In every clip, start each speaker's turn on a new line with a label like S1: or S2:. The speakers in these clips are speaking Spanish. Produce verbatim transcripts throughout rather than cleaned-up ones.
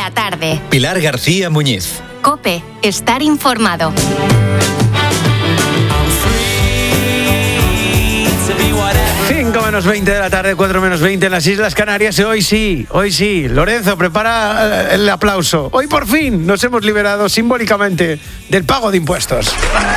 S1: la tarde.
S2: Pilar García Muñiz.
S1: COPE, estar informado.
S3: cinco menos veinte de la tarde, cuatro menos veinte en las Islas Canarias. Y hoy sí, hoy sí. Lorenzo, prepara el aplauso. Hoy por fin nos hemos liberado simbólicamente del pago de impuestos.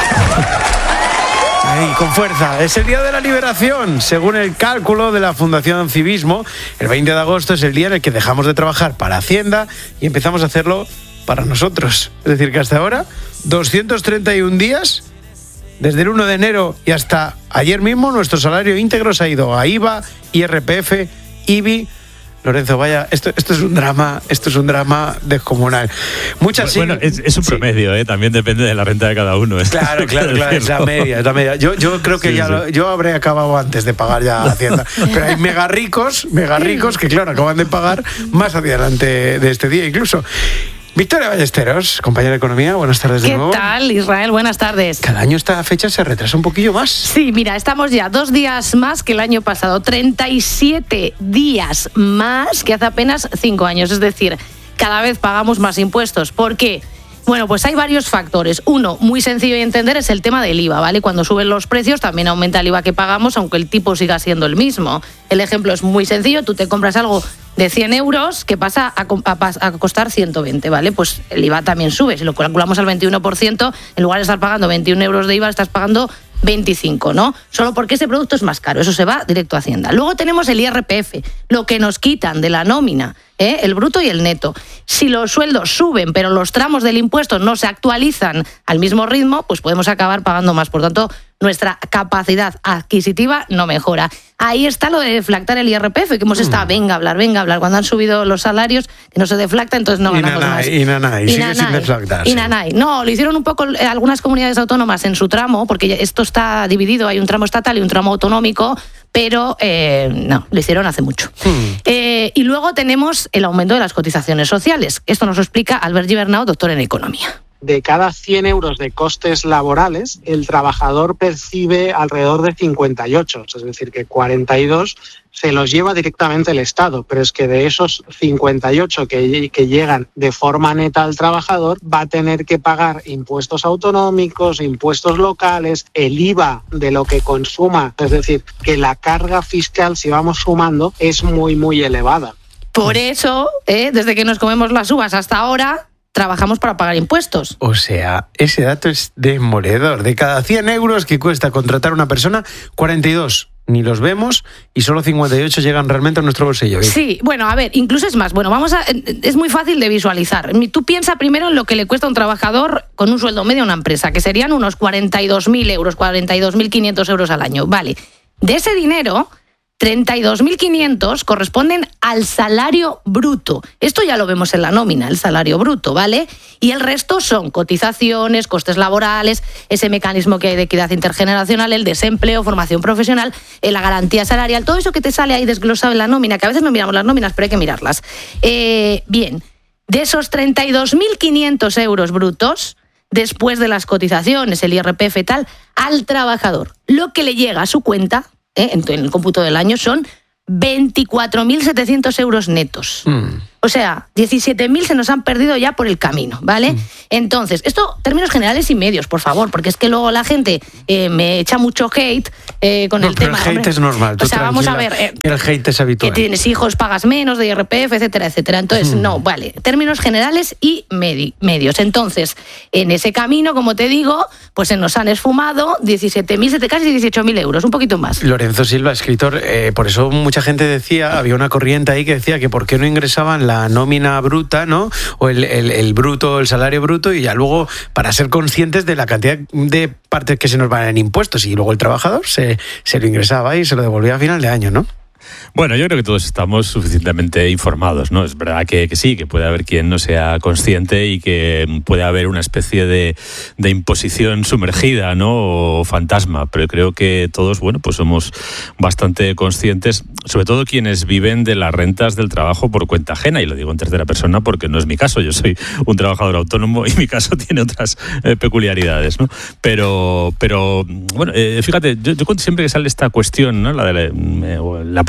S3: Ahí, con fuerza. Es el día de la liberación. Según el cálculo de la Fundación Civismo, el veinte de agosto es el día en el que dejamos de trabajar para Hacienda y empezamos a hacerlo para nosotros. Es decir, que hasta ahora, doscientos treinta y un días, desde el uno de enero y hasta ayer mismo, nuestro salario íntegro se ha ido a I V A, I R P F, I B I. Lorenzo, vaya, esto, esto es un drama, esto es un drama descomunal. Muchas
S4: Bueno,
S3: sí,
S4: es, es un promedio, sí. ¿eh? También depende de la renta de cada uno. ¿eh?
S3: Claro, claro, claro, es la media, es la media. Yo, yo creo que
S4: sí,
S3: ya
S4: sí.
S3: Lo, yo habré acabado antes de pagar ya Hacienda. Pero hay mega ricos, mega ricos que, claro, acaban de pagar más adelante de este día incluso. Victoria Ballesteros, compañera de Economía, buenas tardes de
S5: ¿Qué
S3: nuevo.
S5: ¿Qué tal, Israel? Buenas tardes.
S3: Cada año esta fecha se retrasa un poquillo más.
S5: Sí, mira, estamos ya dos días más que el año pasado, treinta y siete días más que hace apenas cinco años, es decir, cada vez pagamos más impuestos. ¿Por qué? Bueno, pues hay varios factores. Uno, muy sencillo de entender, es el tema del I V A, ¿vale? Cuando suben los precios también aumenta el I V A que pagamos, aunque el tipo siga siendo el mismo. El ejemplo es muy sencillo, tú te compras algo de cien euros que pasa a, a, a costar ciento veinte, ¿vale? Pues el I V A también sube, si lo calculamos al veintiuno por ciento, en lugar de estar pagando veintiún euros de I V A, estás pagando veinticinco, ¿no? Solo porque ese producto es más caro, eso se va directo a Hacienda. Luego tenemos el I R P F, lo que nos quitan de la nómina, ¿eh? El bruto y el neto. Si los sueldos suben, pero los tramos del impuesto no se actualizan al mismo ritmo, pues podemos acabar pagando más. Por tanto, nuestra capacidad adquisitiva no mejora. Ahí está lo de deflactar el I R P F, que hemos estado, venga a hablar, venga a hablar. Cuando han subido los salarios, que no se deflacta, entonces no ganamos
S3: nanay,
S5: más.
S3: Y nanay, y sigue nanay, sin deflactarse.
S5: Y nanay. No, lo hicieron un poco algunas comunidades autónomas en su tramo, porque esto está dividido, hay un tramo estatal y un tramo autonómico, pero eh, no, lo hicieron hace mucho. Hmm. Eh, y luego tenemos el aumento de las cotizaciones sociales. Esto nos lo explica Albert Gibernau, doctor en Economía.
S6: De cada cien euros de costes laborales, el trabajador percibe alrededor de cincuenta y ocho, es decir, que cuarenta y dos se los lleva directamente el Estado, pero es que de esos cincuenta y ocho que, que llegan de forma neta al trabajador, va a tener que pagar impuestos autonómicos, impuestos locales, el I V A de lo que consuma, es decir, que la carga fiscal, si vamos sumando, es muy, muy elevada.
S5: Por eso, eh, desde que nos comemos las uvas hasta ahora, trabajamos para pagar impuestos.
S3: O sea, ese dato es demoledor. De cada cien euros que cuesta contratar a una persona, cuarenta y dos ni los vemos y solo cincuenta y ocho llegan realmente a nuestro bolsillo. ¿Eh?
S5: Sí, bueno, a ver, incluso es más. Bueno, vamos a, es muy fácil de visualizar. Tú piensa primero en lo que le cuesta a un trabajador con un sueldo medio a una empresa, que serían unos cuarenta y dos mil euros, cuarenta y dos mil quinientos euros al año. Vale, de ese dinero, treinta y dos mil quinientos corresponden al salario bruto. Esto ya lo vemos en la nómina, el salario bruto, ¿vale? Y el resto son cotizaciones, costes laborales, ese mecanismo que hay de equidad intergeneracional, el desempleo, formación profesional, la garantía salarial, todo eso que te sale ahí desglosado en la nómina, que a veces no miramos las nóminas, pero hay que mirarlas. Eh, bien, de esos treinta y dos mil quinientos euros brutos, después de las cotizaciones, el I R P F y tal, al trabajador, lo que le llega a su cuenta, ¿eh? en el cómputo del año, son veinticuatro mil setecientos euros netos. Mm. O sea, diecisiete mil se nos han perdido ya por el camino, ¿vale? Mm. Entonces, esto, términos generales y medios, por favor, porque es que luego la gente eh, me echa mucho hate eh, con
S3: no,
S5: el
S3: pero
S5: tema.
S3: El hate
S5: hombre,
S3: es normal.
S5: O sea, vamos a ver. Eh,
S3: el hate es habitual.
S5: Que tienes hijos, pagas menos de I R P F, etcétera, etcétera. Entonces, mm. no, vale. Términos generales y medi- medios. Entonces, en ese camino, como te digo, pues se nos han esfumado diecisiete mil, casi dieciocho mil euros, un poquito más.
S3: Lorenzo Silva, escritor, eh, por eso mucha gente decía, había una corriente ahí que decía que por qué no ingresaban la nómina bruta, ¿no? O el, el, el bruto, el salario bruto, y ya luego para ser conscientes de la cantidad de partes que se nos van en impuestos, y luego el trabajador se, se lo ingresaba y se lo devolvía a final de año, ¿no?
S4: Bueno, yo creo que todos estamos suficientemente informados, ¿no? Es verdad que, que sí, que puede haber quien no sea consciente y que puede haber una especie de, de imposición sumergida, ¿no? O fantasma, pero creo que todos, bueno, pues somos bastante conscientes, sobre todo quienes viven de las rentas del trabajo por cuenta ajena, y lo digo en tercera persona porque no es mi caso, yo soy un trabajador autónomo y mi caso tiene otras eh, peculiaridades, ¿no? Pero, pero bueno, eh, fíjate, yo, yo siempre que sale esta cuestión, ¿no? La de la, la parte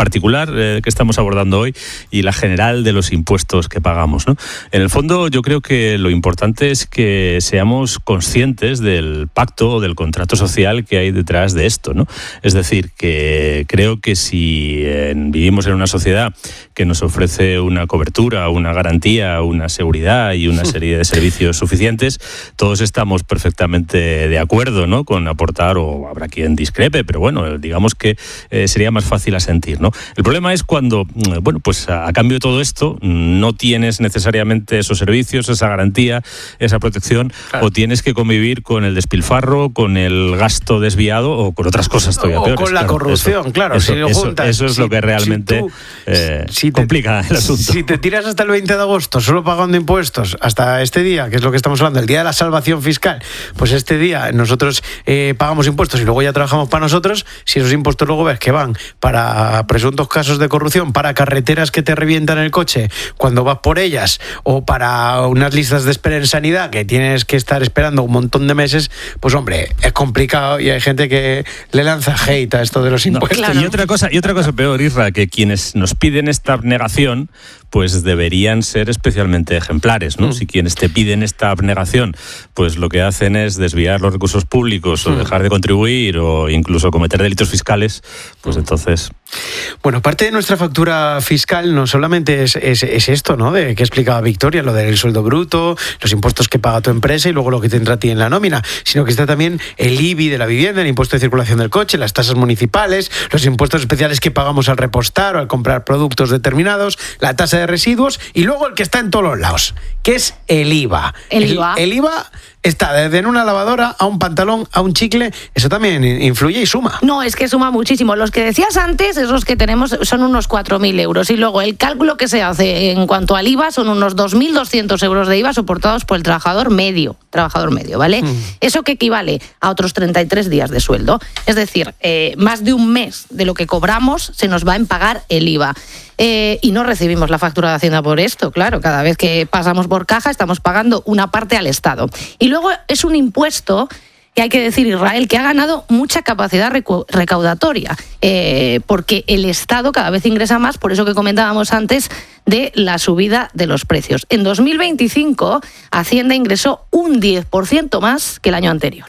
S4: particular eh, que estamos abordando hoy y la general de los impuestos que pagamos, ¿no? En el fondo, yo creo que lo importante es que seamos conscientes del pacto o del contrato social que hay detrás de esto, ¿no? Es decir, que creo que si eh, vivimos en una sociedad que nos ofrece una cobertura, una garantía, una seguridad y una serie de servicios suficientes, todos estamos perfectamente de acuerdo, ¿no?, con aportar, o habrá quien discrepe, pero bueno, digamos que eh, sería más fácil asentir, ¿no? El problema es cuando, bueno, pues a, a cambio de todo esto, no tienes necesariamente esos servicios, esa garantía, esa protección, claro, o tienes que convivir con el despilfarro, con el gasto desviado o con otras cosas todavía
S3: o
S4: peores.
S3: O con la
S4: claro,
S3: corrupción,
S4: eso,
S3: claro.
S4: Eso,
S3: si lo
S4: eso,
S3: juntas,
S4: eso es
S3: si,
S4: lo que realmente
S3: si tú,
S4: eh,
S3: si te,
S4: complica el asunto.
S3: Si te tiras hasta el veinte de agosto solo pagando impuestos, hasta este día, que es lo que estamos hablando, el día de la salvación fiscal, pues este día nosotros eh, pagamos impuestos y luego ya trabajamos para nosotros, si esos impuestos luego ves que van para presuntos casos de corrupción, para carreteras que te revientan el coche cuando vas por ellas, o para unas listas de espera en sanidad que tienes que estar esperando un montón de meses, pues hombre, es complicado y hay gente que le lanza hate a esto de los impuestos.
S4: No, claro. Y otra cosa, y otra cosa peor, Isra, que quienes nos piden esta abnegación, pues deberían ser especialmente ejemplares, ¿no? Mm. Si quienes te piden esta abnegación, pues lo que hacen es desviar los recursos públicos, mm. o dejar de contribuir, o incluso cometer delitos fiscales, pues mm. entonces...
S3: Bueno, parte de nuestra factura fiscal no solamente es, es, es esto, ¿no?, de que explicaba Victoria, lo del sueldo bruto, los impuestos que paga tu empresa y luego lo que te entra a ti en la nómina, sino que está también el I B I de la vivienda, el impuesto de circulación del coche, las tasas municipales, los impuestos especiales que pagamos al repostar o al comprar productos determinados, la tasa de residuos y luego el que está en todos los lados, que es el I V A.
S5: El I V A.
S3: El, el I V A está desde en una lavadora a un pantalón, a un chicle, eso también influye y suma.
S5: No, es que suma muchísimo. Los que decías antes, esos que tenemos, son unos cuatro mil euros. Y luego el cálculo que se hace en cuanto al I V A son unos dos mil doscientos euros de I V A soportados por el trabajador medio. Trabajador medio, ¿vale? Mm. Eso que equivale a otros treinta y tres días de sueldo. Es decir, eh, más de un mes de lo que cobramos se nos va en pagar el I V A. Eh, y no recibimos la factura de Hacienda por esto, claro. Cada vez que pasamos por caja estamos pagando una parte al Estado. Y luego es un impuesto que hay que decir, Israel, que ha ganado mucha capacidad recu- recaudatoria, eh, porque el Estado cada vez ingresa más, por eso que comentábamos antes de la subida de los precios. En dos mil veinticinco, Hacienda ingresó un diez por ciento más que el año anterior.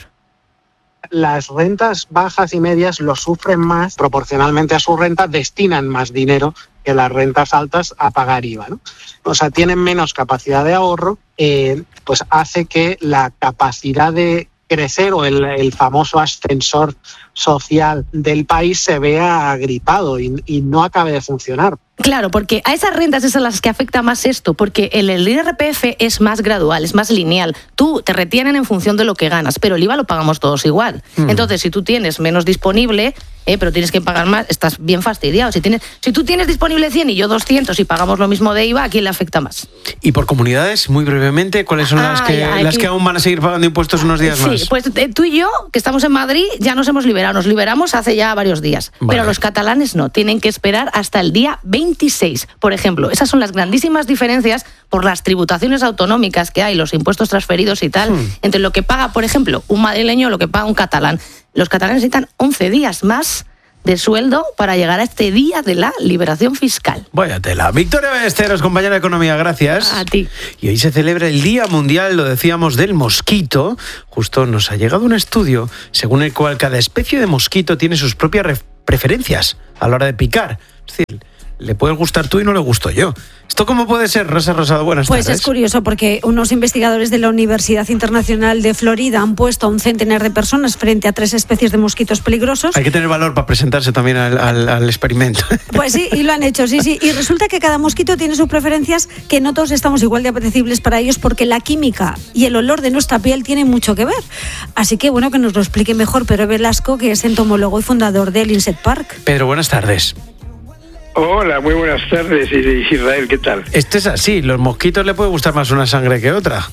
S6: Las rentas bajas y medias lo sufren más, proporcionalmente a su renta, destinan más dinero que las rentas altas a pagar I V A, ¿no? O sea, tienen menos capacidad de ahorro, eh, pues hace que la capacidad de crecer o el, el famoso ascensor social del país se vea agripado y, y no acabe de funcionar.
S5: Claro, porque a esas rentas es a las que afecta más esto, porque el, el I R P F es más gradual, es más lineal. Tú te retienen en función de lo que ganas, pero el I V A lo pagamos todos igual. Mm. Entonces, si tú tienes menos disponible, eh, pero tienes que pagar más, estás bien fastidiado. Si tienes, si tú tienes disponible cien y yo doscientos y pagamos lo mismo de I V A, ¿a quién le afecta más?
S3: Y por comunidades, muy brevemente, ¿cuáles son ah, las, que, ya, las que... que aún van a seguir pagando impuestos unos días
S5: sí,
S3: más?
S5: Sí, pues eh, tú y yo, que estamos en Madrid, ya nos hemos liberado. Nos liberamos hace ya varios días. Vale. Pero los catalanes no, tienen que esperar hasta el día veintiséis. Por ejemplo, esas son las grandísimas diferencias por las tributaciones autonómicas que hay, los impuestos transferidos y tal, hmm. entre lo que paga, por ejemplo, un madrileño o lo que paga un catalán. Los catalanes necesitan once días más de sueldo para llegar a este día de la liberación fiscal.
S3: Vaya tela. Victoria Ballesteros, compañera de Economía, gracias.
S5: A ti.
S3: Y hoy se celebra el Día Mundial, lo decíamos, del mosquito. Justo nos ha llegado un estudio según el cual cada especie de mosquito tiene sus propias ref- preferencias a la hora de picar. Es decir, le puedes gustar tú y no le gusto yo. ¿Esto cómo puede ser, Rosa Rosado? Buenas
S2: pues
S3: tardes.
S2: Pues es curioso porque unos investigadores de la Universidad Internacional de Florida han puesto a un centenar de personas frente a tres especies de mosquitos peligrosos.
S3: Hay que tener valor para presentarse también al, al, al experimento.
S2: Pues sí, y lo han hecho, sí, sí. Y resulta que cada mosquito tiene sus preferencias, que no todos estamos igual de apetecibles para ellos porque la química y el olor de nuestra piel tienen mucho que ver. Así que bueno, que nos lo explique mejor Pedro Velasco, que es entomólogo y fundador del Inset Park.
S3: Pedro, buenas tardes.
S7: Hola, muy buenas tardes, Israel, ¿qué tal?
S3: Esto es así, los mosquitos le puede gustar más una sangre que otra.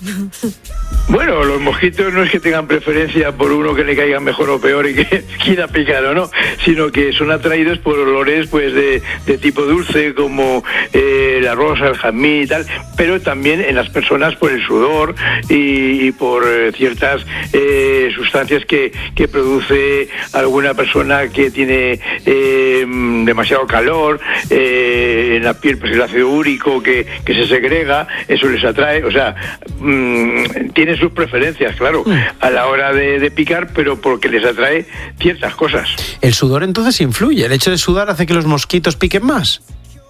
S7: Bueno, los mosquitos no es que tengan preferencia por uno que le caiga mejor o peor y que quiera picar o no, sino que son atraídos por olores pues de, de tipo dulce, como eh, la rosa, el jazmín y tal, pero también en las personas por el sudor y, y por eh, ciertas eh, sustancias que, que produce alguna persona que tiene eh, eh, demasiado calor, eh, en la piel pues el ácido úrico que, que se segrega, eso les atrae, o sea, mmm, tienen sus preferencias, claro, a la hora de, de picar, pero porque les atrae ciertas cosas.
S3: ¿El sudor entonces influye? ¿El hecho de sudar hace que los mosquitos piquen más?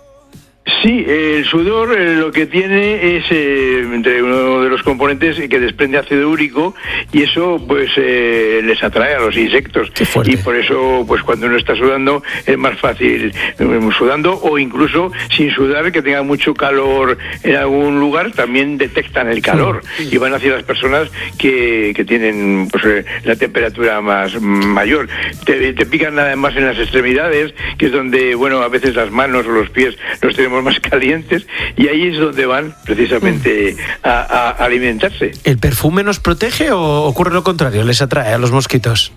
S7: Sí, el sudor eh, lo que tiene es eh, entre uno de los componentes que desprende ácido úrico y eso pues eh, les atrae a los insectos. Y por eso pues cuando uno está sudando es más fácil eh, sudando o incluso sin sudar, que tenga mucho calor en algún lugar, también detectan el calor sí. y van hacia las personas que, que tienen pues eh, la temperatura más mayor. Te, te pican nada más en las extremidades, que es donde, bueno, a veces las manos o los pies los tenemos más calientes y ahí es donde van precisamente a, a alimentarse.
S3: ¿El perfume nos protege o ocurre lo contrario? ¿Les atrae a los mosquitos?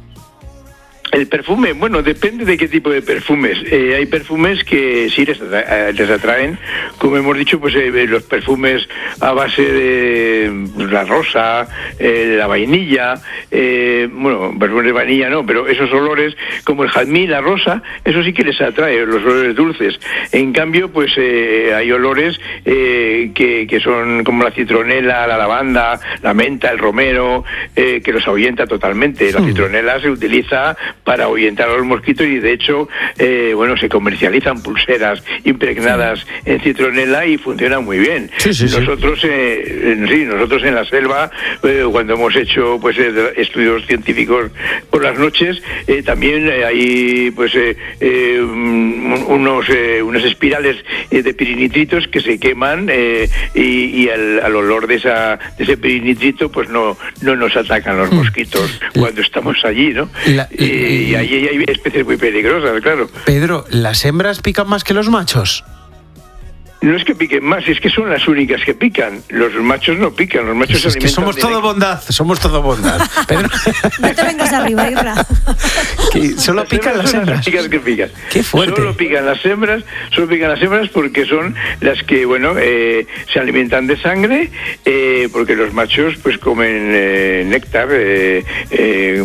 S7: El perfume, bueno, depende de qué tipo de perfumes. Eh, hay perfumes que sí les, atra- les atraen, como hemos dicho, pues eh, los perfumes a base de la rosa, eh, la vainilla, eh, bueno, perfumes de vainilla no, pero esos olores como el jazmín, la rosa, eso sí que les atrae, los olores dulces. En cambio, pues eh, hay olores eh, que, que son como la citronela, la lavanda, la menta, el romero, eh, que los ahuyenta totalmente. La citronela se utiliza para ahuyentar a los mosquitos y de hecho, eh, bueno, se comercializan pulseras impregnadas sí. en citronela y funcionan muy bien. Sí, sí, nosotros, sí. Eh, en, sí, nosotros en la selva, eh, cuando hemos hecho pues eh, estudios científicos por las noches, eh, también eh, hay pues eh, eh, unos eh, unas espirales eh, de pirinitritos que se queman eh, y, y al, al olor de esa de ese pirinitrito pues no no nos atacan los mosquitos mm. cuando estamos allí, ¿no? La, eh, y ahí hay especies muy peligrosas, claro.
S3: Pedro, ¿las hembras pican más que los machos?
S7: No es que piquen más, es que son las únicas que pican. Los machos no pican, los machos
S3: es,
S7: se alimentan.
S3: Es que somos todo bondad, somos todo bondad. Pedro.
S2: No te vengas arriba, Irra.
S3: Solo
S7: las
S3: pican las hembras.
S7: Las únicas que pican.
S3: Qué fuerte.
S7: Solo pican las hembras, solo pican las hembras porque son las que, bueno, eh, se alimentan de sangre, eh, porque los machos pues comen eh, néctar, eh, eh,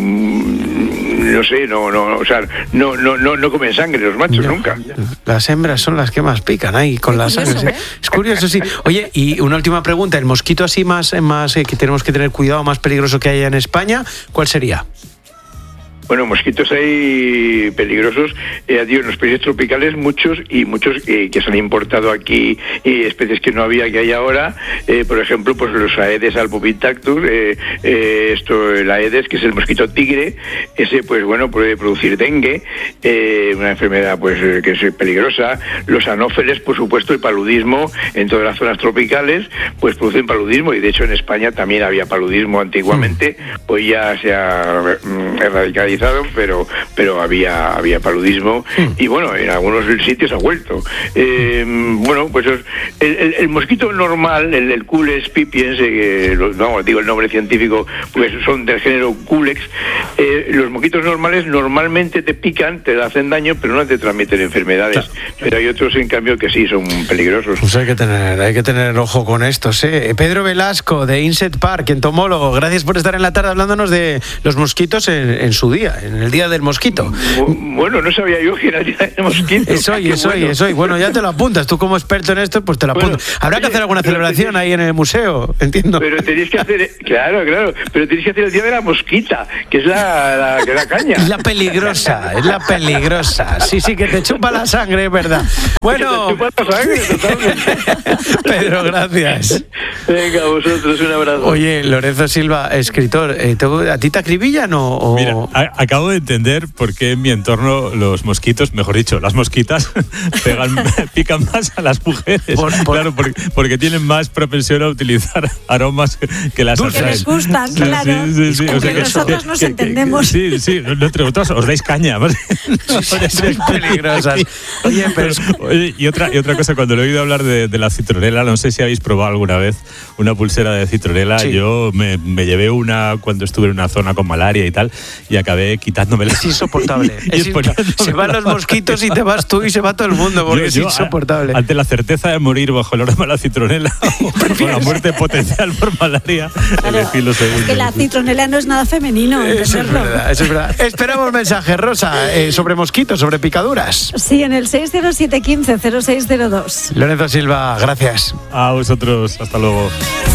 S7: no sé, no, no, o sea, no, no, no, no comen sangre los machos no, nunca.
S3: Las hembras son las que más pican ahí con la sangre. ¿Eh? Es curioso, sí. Oye, y una última pregunta, el mosquito así más, más eh, que tenemos que tener cuidado, más peligroso que haya en España, ¿cuál sería?
S7: Bueno, mosquitos hay peligrosos, eh, digo, en los países tropicales muchos y muchos eh, que se han importado aquí, eh, especies que no había que hay ahora, eh, por ejemplo, pues los Aedes albopictactus, eh, eh, esto, el Aedes, que es el mosquito tigre, ese pues bueno puede producir dengue, eh, una enfermedad pues eh, que es peligrosa. Los anófeles, por supuesto, el paludismo en todas las zonas tropicales, pues producen paludismo y de hecho en España también había paludismo antiguamente, pues ya se ha mm, erradicado, pero pero había había paludismo y bueno, en algunos sitios ha vuelto. Eh, bueno, pues el, el, el mosquito normal, el, el Culex pipiens, eh, lo, no, digo el nombre científico, pues son del género Culex. Eh, los mosquitos normales normalmente te pican, te hacen daño, pero no te transmiten enfermedades. Claro. Pero hay otros, en cambio, que sí son peligrosos.
S3: Pues hay que tener, hay que tener ojo con estos, ¿eh? Pedro Velasco, de Insect Park, entomólogo, gracias por estar en la tarde hablándonos de los mosquitos en, en su día, en el día del mosquito.
S7: Bueno, no sabía yo que era el día del mosquito.
S3: Es hoy, es hoy, es hoy. Bueno, ya te lo apuntas. Tú como experto en esto, pues te lo apuntas. Bueno, habrá que hacer alguna celebración tenéis, ahí en el museo, entiendo.
S7: Pero tenéis que hacer, claro, claro, pero tenéis que hacer el día de la mosquita, que es la, la, que la caña.
S3: Es la peligrosa, es la peligrosa. Sí, sí, que te chupa la sangre, es verdad. Bueno.
S7: Que te chupa la sangre, totalmente.
S3: Pedro, gracias.
S7: Venga, vosotros, un abrazo.
S3: Oye, Lorenzo Silva, escritor, ¿a ti te acribillan o...? o...
S4: Mira, a, acabo de entender por qué en mi entorno los mosquitos, mejor dicho, las mosquitas pegan, pican más a las mujeres. Por, por... Claro, porque, porque tienen más propensión a utilizar aromas que las
S2: atraen. Que les gustan,
S4: sí,
S2: claro.
S4: Sí, sí, sí.
S2: O sea, que nosotros que, nos que, entendemos.
S4: Que, que, sí, sí, entre vosotros os dais caña.
S3: Sois peligrosas. Oye, pero...
S4: Oye, y, otra, y otra cosa, cuando le he oído hablar de, de la citronela, no sé si habéis probado alguna vez una pulsera de citronela. Sí. Yo me, me llevé una cuando estuve en una zona con malaria y tal, y acabé acabé quitándomela.
S3: Es insoportable. Es insoportable. Se van los mosquitos y te vas tú y se va todo el mundo porque yo, es yo, insoportable.
S4: Ante la certeza de morir bajo el aroma de la citronela o la muerte potencial por malaria,
S2: claro, elegí lo segundo. Es que la citronela no es nada femenino.
S3: Eso es verdad, eso es verdad. Esperamos mensajes, Rosa, eh, sobre mosquitos, sobre picaduras.
S2: Sí, en el seis cero siete uno cinco cero seis cero dos.
S3: Lorenzo Silva, gracias.
S4: A vosotros, hasta luego.